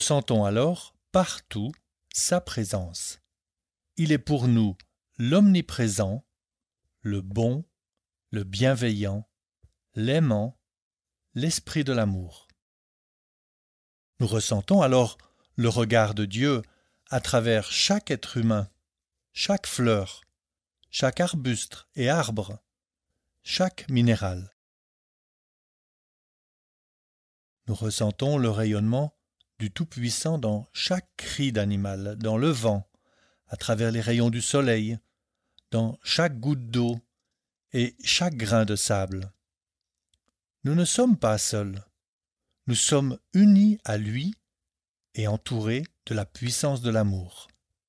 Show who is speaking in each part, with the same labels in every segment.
Speaker 1: Sentons alors partout sa présence. Il est pour nous l'omniprésent, le bon, le bienveillant, l'aimant, l'esprit de l'amour. Nous ressentons alors le regard de Dieu à travers chaque être humain, chaque fleur, chaque arbuste et arbre, chaque minéral. Nous ressentons le rayonnement du Tout-Puissant dans chaque cri d'animal, dans le vent, à travers les rayons du soleil, dans chaque goutte d'eau et chaque grain de sable. Nous ne sommes pas seuls. Nous sommes unis à lui et entourés de la puissance de l'amour.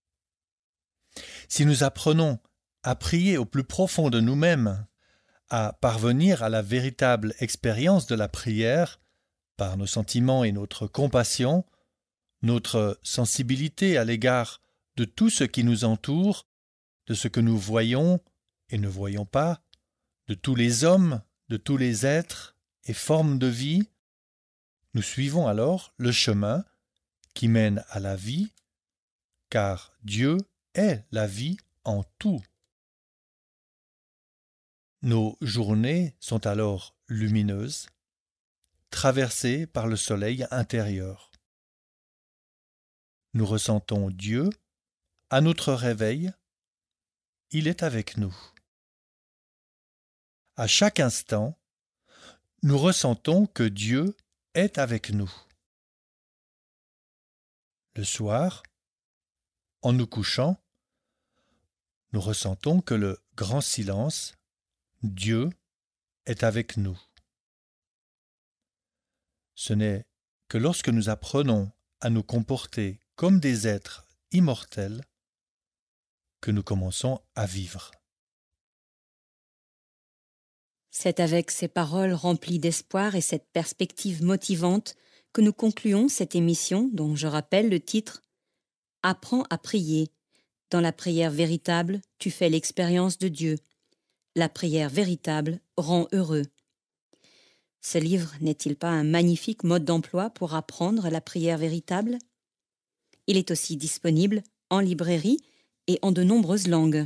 Speaker 1: Si nous apprenons à prier au plus profond de nous-mêmes, à parvenir à la véritable expérience de la prière, par nos sentiments et notre compassion, notre sensibilité à l'égard de tout ce qui nous entoure, de ce que nous voyons et ne voyons pas, de tous les hommes, de tous les êtres et formes de vie, nous suivons alors le chemin qui mène à la vie, car Dieu est la vie en tout. Nos journées sont alors lumineuses, traversées par le soleil intérieur. Nous ressentons Dieu à notre réveil, il est avec nous. À chaque instant, nous ressentons que Dieu est avec nous. Le soir, en nous couchant, nous ressentons que le grand silence, Dieu, est avec nous. Ce n'est que lorsque nous apprenons à nous comporter comme des êtres immortels que nous commençons à vivre.
Speaker 2: C'est avec ces paroles remplies d'espoir et cette perspective motivante que nous concluons cette émission dont je rappelle le titre « Apprends à prier. Dans la prière véritable, tu fais l'expérience de Dieu. La prière véritable rend heureux. » Ce livre n'est-il pas un magnifique mode d'emploi pour apprendre la prière véritable? Il est aussi disponible en librairie et en de nombreuses langues.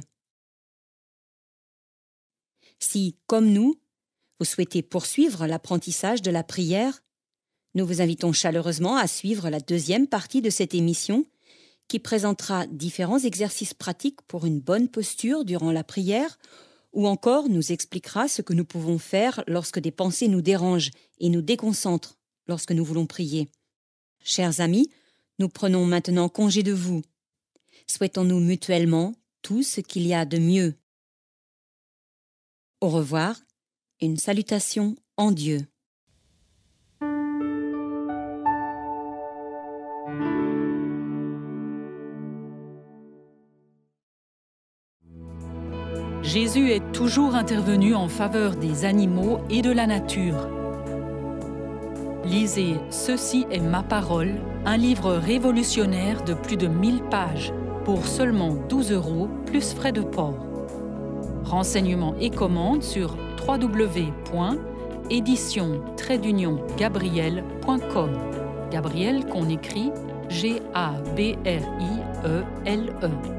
Speaker 2: Si, comme nous, vous souhaitez poursuivre l'apprentissage de la prière, nous vous invitons chaleureusement à suivre la deuxième partie de cette émission qui présentera différents exercices pratiques pour une bonne posture durant la prière ou encore nous expliquera ce que nous pouvons faire lorsque des pensées nous dérangent et nous déconcentrent lorsque nous voulons prier. Chers amis, nous prenons maintenant congé de vous. Souhaitons-nous mutuellement tout ce qu'il y a de mieux. Au revoir, une salutation en Dieu.
Speaker 3: Jésus est toujours intervenu en faveur des animaux et de la nature. Lisez « Ceci est ma parole », un livre révolutionnaire de plus de 1000 pages, pour seulement 12 € plus frais de port. Renseignements et commandes sur www.édition-gabriel.com. Gabriel qu'on écrit G-A-B-R-I-E-L-E.